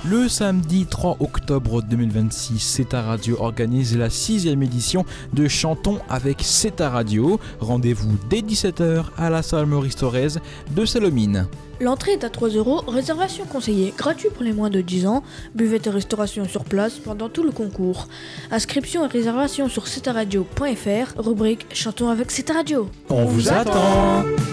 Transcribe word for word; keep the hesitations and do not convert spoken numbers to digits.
Le samedi trois octobre deux mille vingt-six, Ceta Radio organise la sixième édition de Chantons avec Ceta Radio. Rendez-vous dès dix-sept heures à la salle Maurice Thorez de Salomine. L'entrée est à trois euros, réservation conseillée, gratuit pour les moins de dix ans, buvette et restauration sur place pendant tout le concours. Inscription et réservation sur ceta radio point f r, rubrique Chantons avec Ceta Radio. On vous attend.